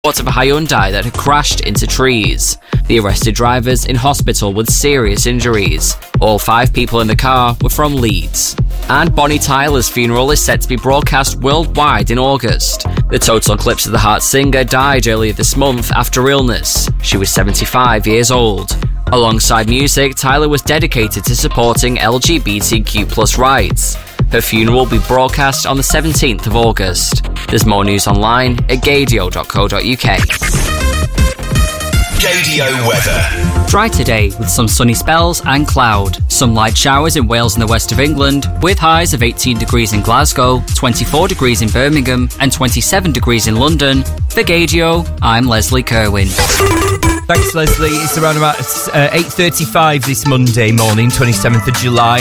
Of a Hyundai that had crashed into trees. The arrested drivers in hospital with serious injuries. All 5 people in the car were from Leeds. And Bonnie Tyler's funeral is set to be broadcast worldwide in August. The Total Eclipse of the Heart singer died earlier this month after illness. She was 75 years old. Alongside music, Tyler was dedicated to supporting LGBTQ+ rights. Her funeral will be broadcast on the 17th of August. There's more news online at gadio.co.uk. Gadio weather. Dry today with some sunny spells and cloud. Some light showers in Wales and the west of England, with highs of 18 degrees in Glasgow, 24 degrees in Birmingham and 27 degrees in London. For Gadio, I'm Leslie Kerwin. Thanks, Leslie. It's around about 8:35 this Monday morning, 27th of July.